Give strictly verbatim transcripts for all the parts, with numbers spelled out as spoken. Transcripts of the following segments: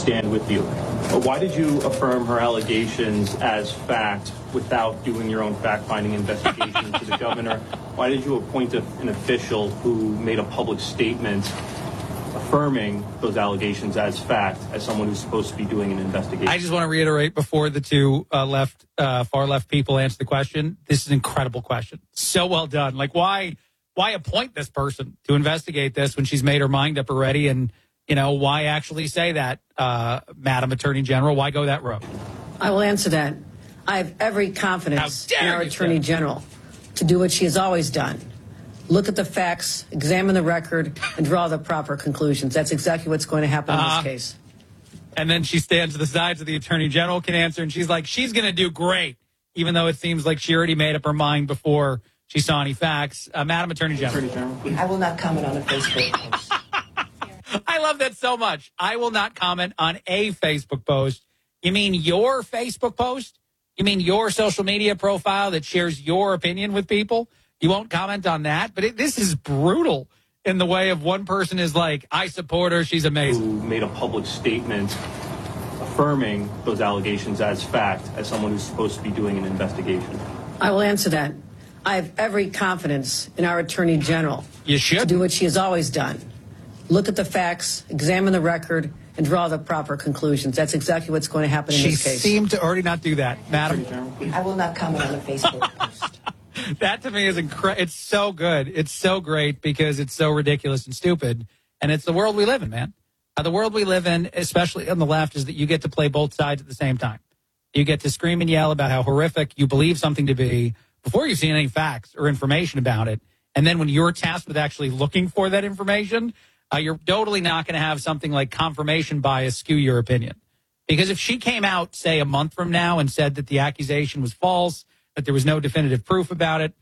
stand with you. But why did you affirm her allegations as fact without doing your own fact-finding investigation to the governor? Why did you appoint a, an official who made a public statement affirming those allegations as fact, as someone who's supposed to be doing an investigation? I just want to reiterate before the two uh, left, uh, far left people answer the question. This is an incredible question. So well done. Like, why, why appoint this person to investigate this when she's made her mind up already? And, you know, why actually say that, uh, Madam Attorney General? Why go that road? I will answer that. I have every confidence in our Attorney say? General to do what she has always done. Look at the facts, examine the record, and draw the proper conclusions. That's exactly what's going to happen uh, in this case. And then she stands to the side so the Attorney General can answer, and she's like, she's going to do great, even though it seems like she already made up her mind before she saw any facts. Uh, Madam Attorney General. Attorney General. I will not comment on a Facebook post. I love that so much. I will not comment on a Facebook post. You mean your Facebook post? You mean your social media profile that shares your opinion with people? You won't comment on that? But it, this is brutal in the way of one person is like, I support her, she's amazing. Who made a public statement affirming those allegations as fact, as someone who's supposed to be doing an investigation? I will answer that. I have every confidence in our Attorney General you should. to do what she has always done. Look at the facts, examine the record, and draw the proper conclusions. That's exactly what's going to happen in she this case. She seemed to already not do that, Madam. I will not comment on a Facebook post. That to me is incredible. It's so good. It's so great because it's so ridiculous and stupid. And it's the world we live in, man. Uh, the world we live in, especially on the left, is that you get to play both sides at the same time. You get to scream and yell about how horrific you believe something to be before you've seen any facts or information about it. And then when you're tasked with actually looking for that information, uh, you're totally not going to have something like confirmation bias skew your opinion. Because if she came out, say, a month from now and said that the accusation was false, that there was no definitive proof about it,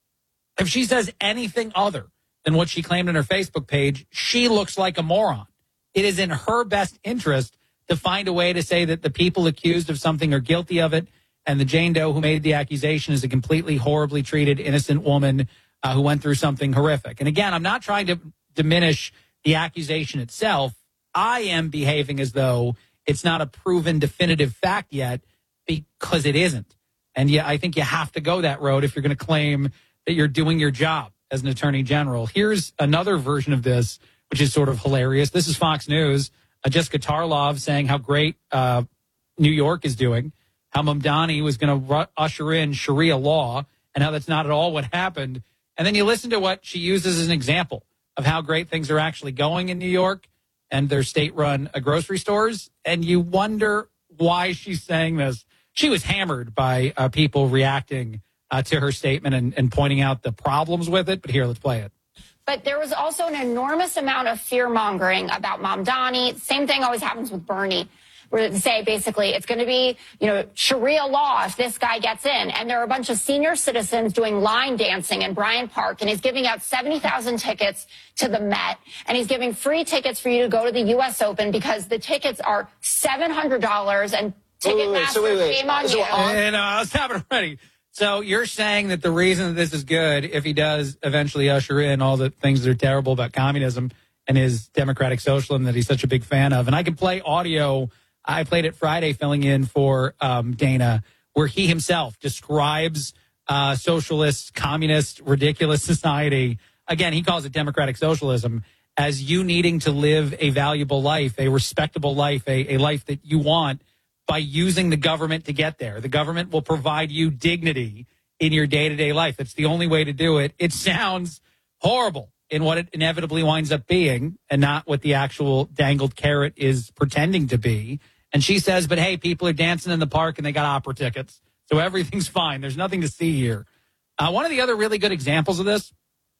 if she says anything other than what she claimed on her Facebook page, she looks like a moron. It is in her best interest to find a way to say that the people accused of something are guilty of it, and the Jane Doe who made the accusation is a completely horribly treated innocent woman uh, who went through something horrific. And again, I'm not trying to diminish the accusation itself. I am behaving as though it's not a proven definitive fact yet, because it isn't. And yeah, I think you have to go that road if you're going to claim that you're doing your job as an attorney general. Here's another version of this, which is sort of hilarious. This is Fox News. Uh, Jessica Tarlov saying how great uh, New York is doing, how Mamdani was going to ru- usher in Sharia law, and how that's not at all what happened. And then you listen to what she uses as an example of how great things are actually going in New York and their state-run uh, grocery stores, and you wonder why she's saying this. She was hammered by uh, people reacting uh, to her statement and, and pointing out the problems with it. But here, let's play it. But there was also an enormous amount of fear-mongering about Mamdani. Same thing always happens with Bernie, where they say basically it's going to be, you know, Sharia law if this guy gets in. And there are a bunch of senior citizens doing line dancing in Bryant Park, and he's giving out seventy thousand tickets to the Met, and he's giving free tickets for you to go to the U S Open because the tickets are seven hundred dollars, and Ticketmaster, so wait, wait. shame on so, you. And uh, I was having it ready. So you're saying that the reason that this is good, if he does eventually usher in all the things that are terrible about communism and his democratic socialism that he's such a big fan of, and I can play audio. I played it Friday filling in for um, Dana, where he himself describes uh, socialist, communist, ridiculous society. Again, he calls it democratic socialism as you needing to live a valuable life, a respectable life, a, a life that you want, by using the government to get there. The government will provide you dignity in your day-to-day life. It's the only way to do it. It sounds horrible in what it inevitably winds up being and not what the actual dangled carrot is pretending to be. And she says, but hey, people are dancing in the park and they got opera tickets. So everything's fine. There's nothing to see here. Uh, one of the other really good examples of this,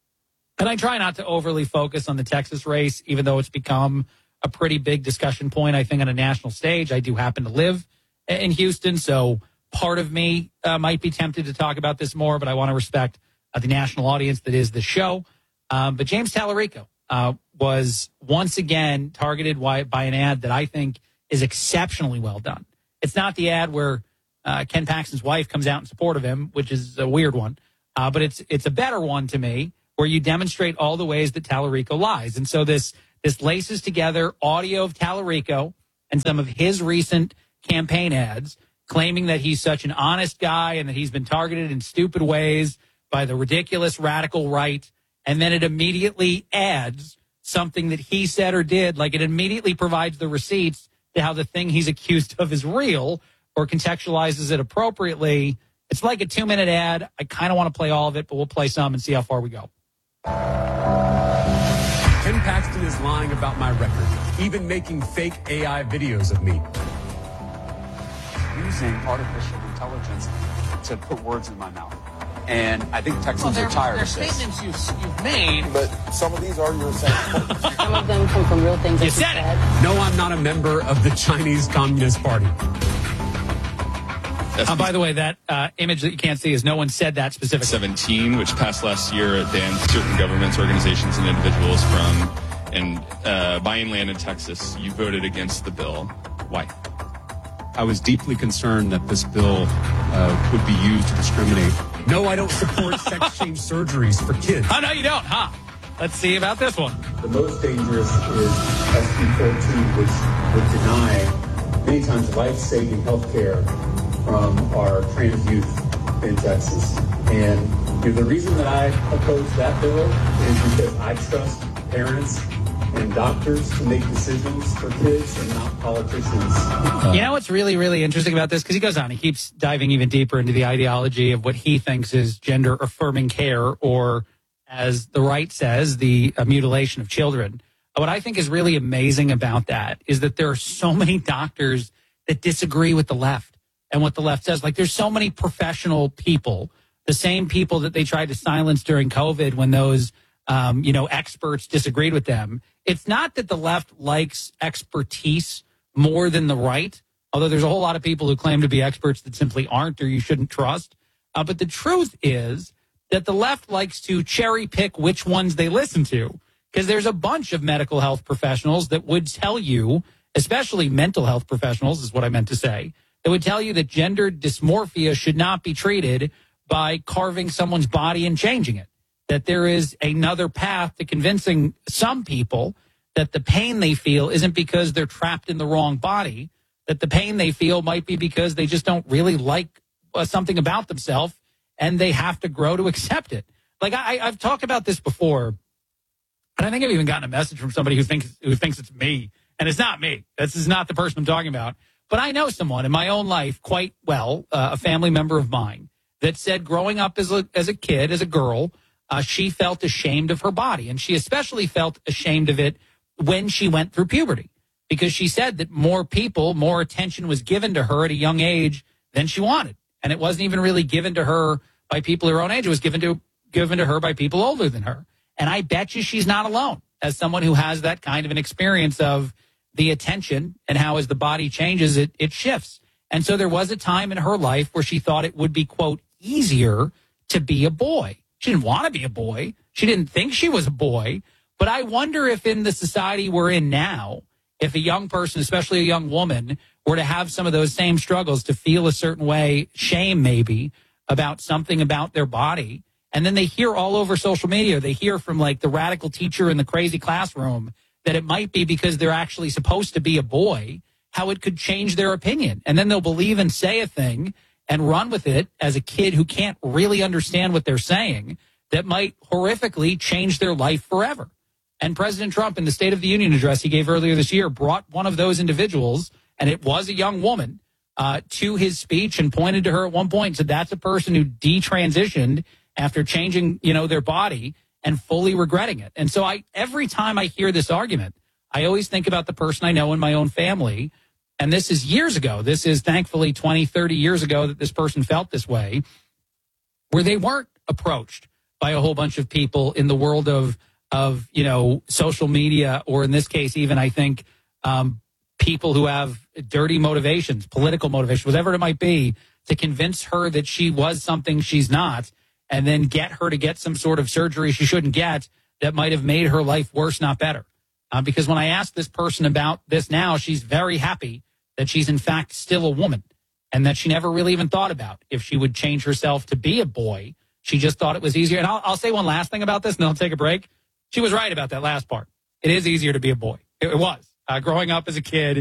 and I try not to overly focus on the Texas race, even though it's become a pretty big discussion point, I think, on a national stage. I do happen to live in Houston, so part of me uh, might be tempted to talk about this more, but I want to respect uh, the national audience that is the show. Um, but James Tallarico uh, was once again targeted by, by an ad that I think is exceptionally well done. It's not the ad where uh, Ken Paxton's wife comes out in support of him, which is a weird one, uh, but it's it's a better one to me, where you demonstrate all the ways that Tallarico lies. And so this This laces together audio of Tallarico and some of his recent campaign ads claiming that he's such an honest guy and that he's been targeted in stupid ways by the ridiculous radical right. And then it immediately adds something that he said or did, like it immediately provides the receipts to how the thing he's accused of is real or contextualizes it appropriately. It's like a two-minute ad. I kind of want to play all of it, but we'll play some and see how far we go. Ken Paxton is lying about my record, even making fake A I videos of me. Using artificial intelligence to put words in my mouth. And I think Texans well, are tired of this. Statements you've, you've made. But some of these are your same. Some of them come from real things. You you said said. it. No, I'm not a member of the Chinese Communist Party. Uh, by the way, that uh, image that you can't see is no one said that specifically. seventeen, which passed last year, it banned certain governments, organizations, and individuals from and uh, buying land in Texas. You voted against the bill. Why? I was deeply concerned that this bill uh, would be used to discriminate. No, I don't support sex change surgeries for kids. Oh, no, you don't, huh? Let's see about this one. The most dangerous is S B fourteen, which would deny many times life-saving health care from our trans youth in Texas. And you know, the reason that I oppose that bill is because I trust parents and doctors to make decisions for kids and not politicians. You know what's really, really interesting about this? Because he goes on, he keeps diving even deeper into the ideology of what he thinks is gender-affirming care, or, as the right says, the uh, mutilation of children. What I think is really amazing about that is that there are so many doctors that disagree with the left and what the left says. Like, there's so many professional people, the same people that they tried to silence during COVID when those Um, you know, experts disagreed with them. It's not that the left likes expertise more than the right, although there's a whole lot of people who claim to be experts that simply aren't or you shouldn't trust. Uh, but the truth is that the left likes to cherry pick which ones they listen to, because there's a bunch of medical health professionals that would tell you, especially mental health professionals is what I meant to say, that would tell you that gender dysmorphia should not be treated by carving someone's body and changing it. That there is another path to convincing some people that the pain they feel isn't because they're trapped in the wrong body, that the pain they feel might be because they just don't really like uh, something about themselves and they have to grow to accept it. Like I, I've talked about this before, and I think I've even gotten a message from somebody who thinks who thinks it's me, and it's not me. This is not the person I'm talking about. But I know someone in my own life quite well, uh, a family member of mine, that said growing up as a as a kid, as a girl, Uh, she felt ashamed of her body, and she especially felt ashamed of it when she went through puberty, because she said that more people, more attention was given to her at a young age than she wanted. And it wasn't even really given to her by people her own age. It was given to given to her by people older than her. And I bet you she's not alone as someone who has that kind of an experience of the attention and how as the body changes, it, it shifts. And so there was a time in her life where she thought it would be, quote, easier to be a boy. She didn't want to be a boy. She didn't think she was a boy. But I wonder if in the society we're in now, if a young person, especially a young woman, were to have some of those same struggles, to feel a certain way, shame maybe, about something about their body, and then they hear all over social media, they hear from like the radical teacher in the crazy classroom that it might be because they're actually supposed to be a boy, how it could change their opinion. And then they'll believe and say a thing and run with it as a kid who can't really understand what they're saying, that might horrifically change their life forever. And President Trump, in the State of the Union address he gave earlier this year, brought one of those individuals, and it was a young woman, uh, to his speech and pointed to her at one point and said that's a person who detransitioned after changing, you know, their body and fully regretting it. And so I, every time I hear this argument, I always think about the person I know in my own family. And this is years ago. This is thankfully twenty, thirty years ago that this person felt this way, where they weren't approached by a whole bunch of people in the world of, of you know, social media, or in this case, even I think um, people who have dirty motivations, political motivations, whatever it might be, to convince her that she was something she's not, and then get her to get some sort of surgery she shouldn't get that might have made her life worse, not better. Uh, because when I ask this person about this now, she's very happy that she's in fact still a woman, and that she never really even thought about if she would change herself to be a boy. She just thought it was easier. And I'll, I'll say one last thing about this, and then I'll take a break. She was right about that last part. It is easier to be a boy. It, it was. Uh, growing up as a kid,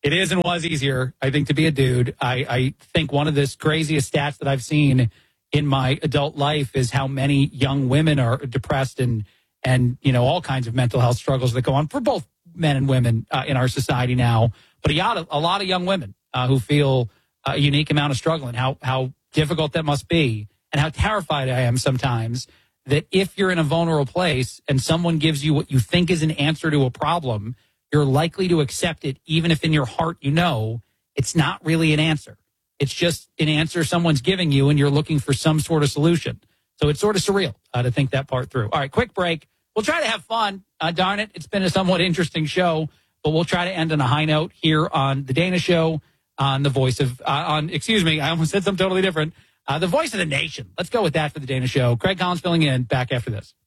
It is and was easier, I think, to be a dude. I, I think one of the craziest stats that I've seen in my adult life is how many young women are depressed and, and you know, all kinds of mental health struggles that go on for both men and women uh, in our society now. But a lot of, a lot of young women uh, who feel a unique amount of struggle and how, how difficult that must be and how terrified I am sometimes that if you're in a vulnerable place and someone gives you what you think is an answer to a problem, you're likely to accept it, even if in your heart you know it's not really an answer. It's just an answer someone's giving you and you're looking for some sort of solution. So it's sort of surreal uh, to think that part through. All right, quick break. We'll try to have fun. Uh, darn it, it's been a somewhat interesting show, but we'll try to end on a high note here on The Dana Show, on the voice of, uh, on, excuse me, I almost said something totally different. Uh, the voice of the nation. Let's go with that for The Dana Show. Craig Collins filling in, back after this.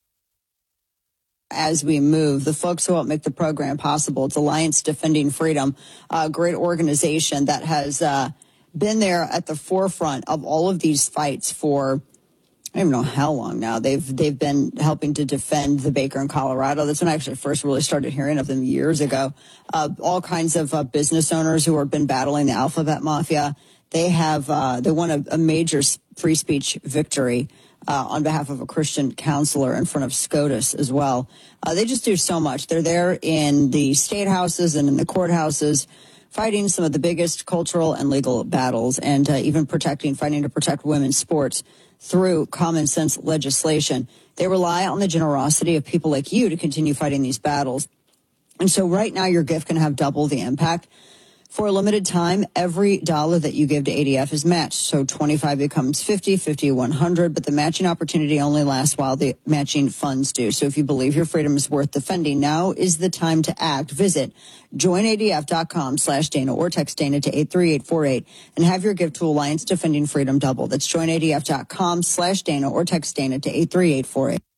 As we move, the folks who help make the program possible, it's Alliance Defending Freedom, a great organization that has uh, been there at the forefront of all of these fights for, I don't even know how long now. They've they've been helping to defend the baker in Colorado. That's when I actually first really started hearing of them years ago. Uh, all kinds of uh, business owners who have been battling the alphabet mafia. They have uh, they won a, a major free speech victory uh, on behalf of a Christian counselor in front of SCOTUS as well. Uh, they just do so much. They're there in the state houses and in the courthouses, fighting some of the biggest cultural and legal battles, and uh, even protecting, fighting to protect women's sports through common sense legislation. They rely on the generosity of people like you to continue fighting these battles. And so right now your gift can have double the impact. For a limited time, every dollar that you give to A D F is matched. So twenty-five becomes fifty, fifty, one hundred, but the matching opportunity only lasts while the matching funds do. So if you believe your freedom is worth defending, now is the time to act. Visit joinadf.com slash Dana or text Dana to eight three eight four eight and have your gift to Alliance Defending Freedom double. That's joinadf.com slash Dana or text Dana to eight three eight four eight.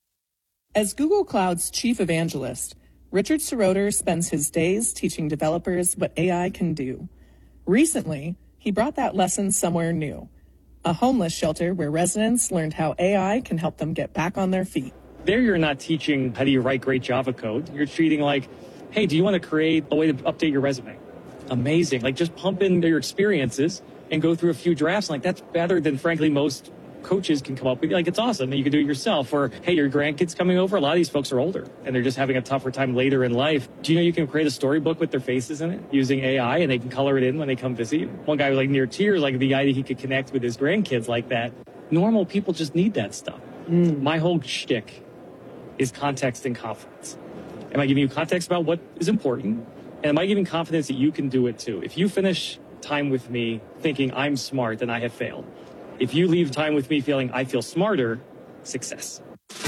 As Google Cloud's chief evangelist, Richard Seroter spends his days teaching developers what A I can do. Recently, he brought that lesson somewhere new, a homeless shelter where residents learned how A I can help them get back on their feet. There you're not teaching how do you write great Java code. You're treating like, hey, do you want to create a way to update your resume? Amazing. Like just pump in your experiences and go through a few drafts. Like that's better than, frankly, most coaches can come up with. Like it's awesome that you can do it yourself. Or hey, your grandkids coming over. A lot of these folks are older and they're just having a tougher time later in life. Do you know you can create a storybook with their faces in it using A I and they can color it in when they come visit you? One guy was like near tears, like the idea he could connect with his grandkids like that. Normal people just need that stuff. Mm. My whole shtick is context and confidence. Am I giving you context about what is important? And am I giving confidence that you can do it too? If you finish time with me thinking I'm smart, then I have failed. If you leave time with me feeling I feel smarter, success.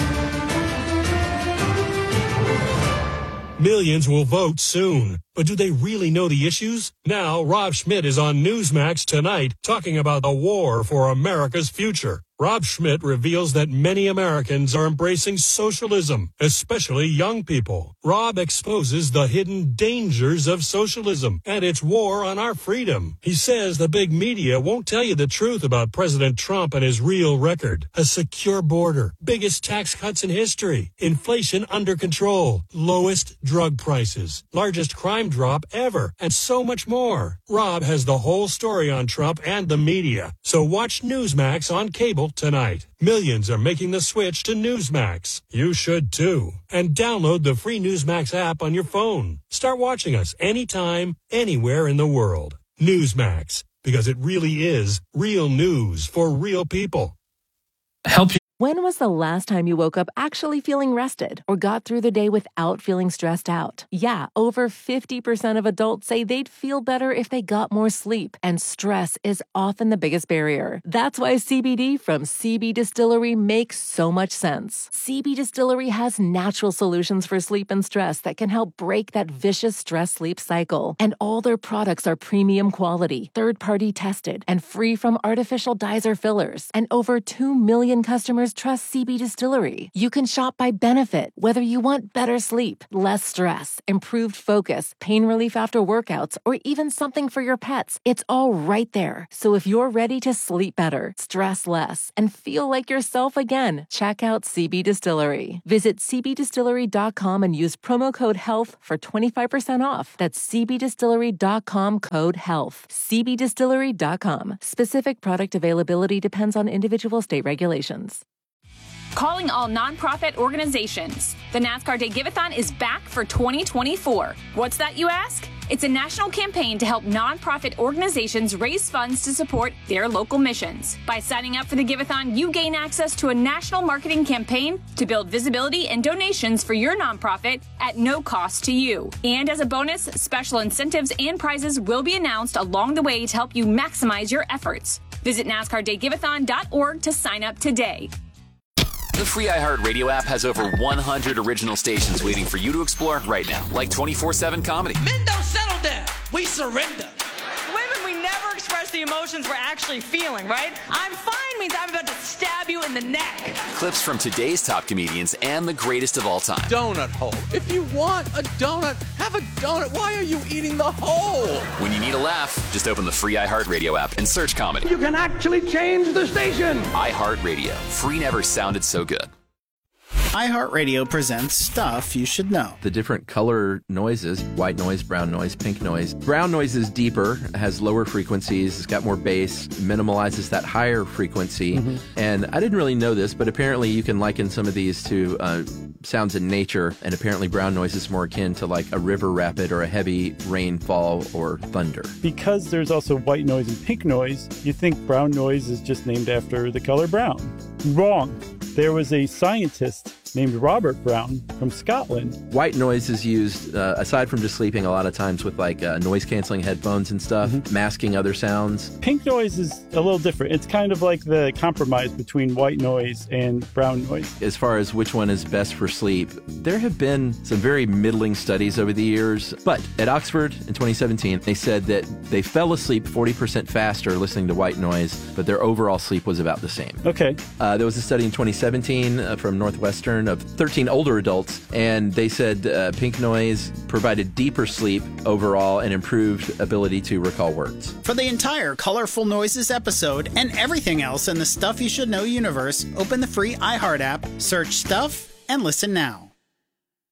Millions will vote soon. But do they really know the issues? Now, Rob Schmidt is on Newsmax tonight talking about the war for America's future. Rob Schmidt reveals that many Americans are embracing socialism, especially young people. Rob exposes the hidden dangers of socialism and its war on our freedom. He says the big media won't tell you the truth about President Trump and his real record. A secure border, biggest tax cuts in history, inflation under control, lowest drug prices, largest crime drop ever, and so much more. Rob has the whole story on Trump and the media. So watch Newsmax on cable tonight. Millions are making the switch to Newsmax. You should too. And download the free Newsmax app on your phone. Start watching us anytime, anywhere in the world. Newsmax, because it really is real news for real people. Help you. When was the last time you woke up actually feeling rested or got through the day without feeling stressed out? Yeah, over fifty percent of adults say they'd feel better if they got more sleep, and stress is often the biggest barrier. That's why C B D from C B Distillery makes so much sense. C B Distillery has natural solutions for sleep and stress that can help break that vicious stress-sleep cycle. And all their products are premium quality, third-party tested, and free from artificial dyes or fillers. And over two million customers just trust C B Distillery. You can shop by benefit, whether you want better sleep, less stress, improved focus, pain relief after workouts, or even something for your pets. It's all right there. So if you're ready to sleep better, stress less, and feel like yourself again, check out C B Distillery. Visit c b distillery dot com and use promo code HEALTH for twenty-five percent off. That's c b distillery dot com code HEALTH. c b distillery dot com. Specific product availability depends on individual state regulations. Calling all nonprofit organizations. The NASCAR Day Give-a-thon is back for twenty twenty-four. What's that, you ask? It's a national campaign to help nonprofit organizations raise funds to support their local missions. By signing up for the Give-a-thon, you gain access to a national marketing campaign to build visibility and donations for your nonprofit at no cost to you. And as a bonus, special incentives and prizes will be announced along the way to help you maximize your efforts. Visit NASCAR Day Give A Thon dot org to sign up today. The free iHeartRadio app has over one hundred original stations waiting for you to explore right now, like twenty-four seven comedy. Men don't settle down. We surrender. Women, we never express the emotions we're actually feeling, right? I'm fine means I'm about to stab you in the neck. Clips from today's top comedians and the greatest of all time. Donut hole. If you want a donut, have a donut. Why are you eating the hole? When you need a laugh, just open the free iHeartRadio app and search comedy. You can actually change the station. iHeartRadio. Free never sounded so good. iHeartRadio presents Stuff You Should Know. The different color noises, white noise, brown noise, pink noise. Brown noise is deeper, has lower frequencies, it's got more bass, minimalizes that higher frequency. Mm-hmm. And I didn't really know this, but apparently you can liken some of these to uh, sounds in nature, and apparently brown noise is more akin to like a river rapid or a heavy rainfall or thunder. Because there's also white noise and pink noise, you think brown noise is just named after the color brown. Wrong. There was a scientist named Robert Brown from Scotland. White noise is used, uh, aside from just sleeping, a lot of times with like uh, noise-canceling headphones and stuff, mm-hmm. masking other sounds. Pink noise is a little different. It's kind of like the compromise between white noise and brown noise. As far as which one is best for sleep, there have been some very middling studies over the years, but at Oxford in twenty seventeen, they said that they fell asleep forty percent faster listening to white noise, but their overall sleep was about the same. Okay. Uh, there was a study in twenty seventeen uh, from Northwestern of thirteen older adults, and they said uh, pink noise provided deeper sleep overall and improved ability to recall words. For the entire Colorful Noises episode and everything else in the Stuff You Should Know universe, open the free iHeart app, search Stuff, and listen now.